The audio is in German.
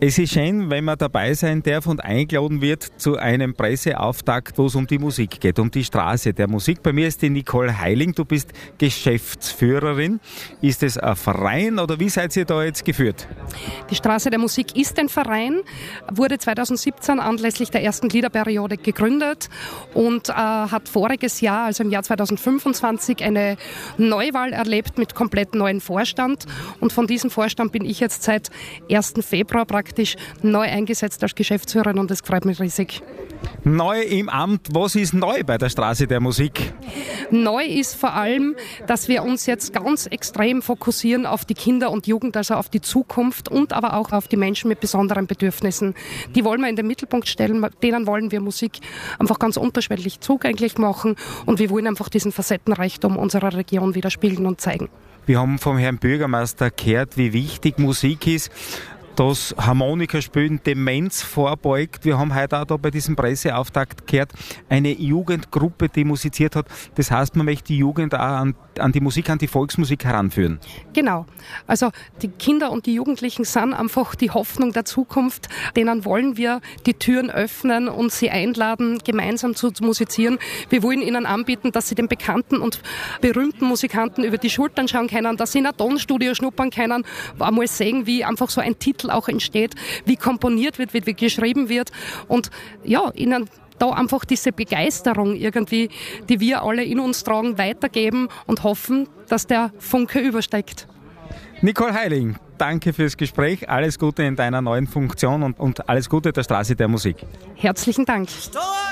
Es ist schön, wenn man dabei sein darf und eingeladen wird zu einem Presseauftakt, wo es um die Musik geht, um die Straße der Musik. Bei mir ist die Nicole Heiling, du bist Geschäftsführerin. Ist es ein Verein oder wie seid ihr da jetzt geführt? Die Straße der Musik ist ein Verein, wurde 2017 anlässlich der ersten Liederperiode gegründet und hat voriges Jahr, also im Jahr 2025, eine Neuwahl erlebt mit komplett neuen Vorstand. Und von diesem Vorstand bin ich jetzt seit 1. Februar praktisch neu eingesetzt als Geschäftsführerin und das freut mich riesig. Neu im Amt, was ist neu bei der Straße der Musik? Neu ist vor allem, dass wir uns jetzt ganz extrem fokussieren auf die Kinder und Jugend, also auf die Zukunft und aber auch auf die Menschen mit besonderen Bedürfnissen. Die wollen wir in den Mittelpunkt stellen, denen wollen wir Musik einfach ganz unterschwellig zugänglich machen und wir wollen einfach diesen Facettenreichtum unserer Region widerspiegeln und zeigen. Wir haben vom Herrn Bürgermeister gehört, wie wichtig Musik ist, dass Harmonikaspielen Demenz vorbeugt. Wir haben heute auch da bei diesem Presseauftakt gehört, eine Jugendgruppe, die musiziert hat. Das heißt, man möchte die Jugend auch an die Musik, an die Volksmusik heranführen. Genau. Also die Kinder und die Jugendlichen sind einfach die Hoffnung der Zukunft. Denen wollen wir die Türen öffnen und sie einladen, gemeinsam zu musizieren. Wir wollen ihnen anbieten, dass sie den bekannten und berühmten Musikanten über die Schultern schauen können, dass sie in ein Tonstudio schnuppern können, einmal sehen, wie einfach so ein Titel auch entsteht, wie komponiert wird, wie geschrieben wird und ja, ihnen da einfach diese Begeisterung irgendwie, die wir alle in uns tragen, weitergeben und hoffen, dass der Funke übersteigt. Nicole Heiling, danke fürs Gespräch, alles Gute in deiner neuen Funktion und alles Gute der Straße der Musik. Herzlichen Dank.